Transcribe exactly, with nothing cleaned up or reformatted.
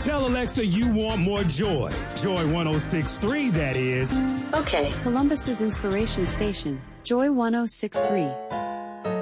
Tell Alexa you want more joy. Joy one oh six point three, that is. Okay. Columbus's inspiration station, Joy one oh six point three.